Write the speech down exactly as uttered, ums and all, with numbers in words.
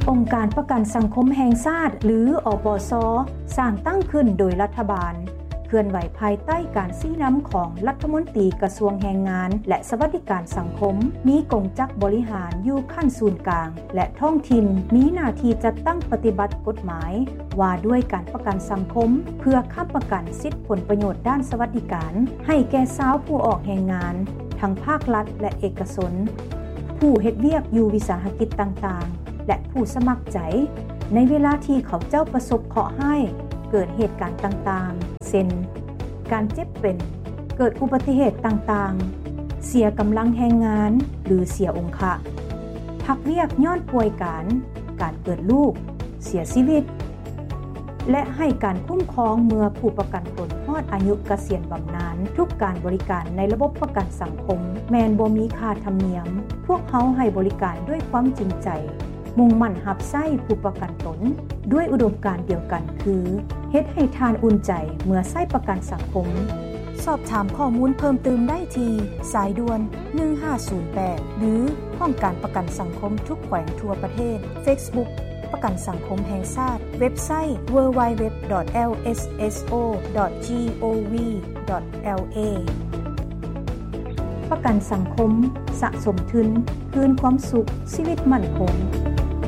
องค์การประกันสังคมแห่งชาติหรืออปส.สร้างตั้งขึ้นโดยรัฐบาลเคลื่อนไหวภายใต้การชี้นำของรัฐมนตรีกระทรวงแรงงานและสวัสดิการสังคมมีกงจักบริหารอยู่ขั้นศูนย์กลางและท้องถิ่นมีหน้าที่จัดตั้งปฏิบัติกฎหมายว่าด้วยการประกันสังคมเพื่อค้ำประกันสิทธิผลประโยชน์ด้านสวัสดิการให้แก่ชาวผู้ออกแรงงานทั้งภาครัฐและเอกชนผู้เฮ็ดเวียกอยู่วิสาหกิจต่างๆและผู้สมัครใจในเวลาที่เขาเจ้าประสบเคราะห์ให้เกิดเหตุการณ์ต่างๆเช่นการเจ็บเป็นเกิดอุบัติเหตุต่างๆเสียกำลังแรงงานหรือเสียองค์คะพักเวียกย้อนป่วยการการเกิดลูกเสียชีวิตและให้การคุ้มครองเมื่อผู้ประกันตนฮอดอายุเกษียณบำนาญทุกการบริการในระบบประกันสังคมแม้นบ่มีค่าธรรมเนียมพวกเขาให้บริการด้วยความจริงใจมุ่งมั่นรับใช้ผู้ประกันตนด้วยอุดมการณ์เดียวกันคือเฮ็ดให้ทานอุ่นใจเมื่อใช้ประกันสังคมสอบถามข้อมูลเพิ่มเติมได้ที่สายด่วนหนึ่งห้าศูนย์แปดหรือห้องการประกันสังคมทุกแขวงทั่วประเทศ Facebook ประกันสังคมแห่งชาติเว็บไซต์ ดับเบิลยู ดับเบิลยู ดับเบิลยู ดอท แอล เอส เอส โอ ดอท จี โอ วี ดอท แอล เอ ประกันสังคมสะสมทุนคืนความสุขชีวิตมั่นคง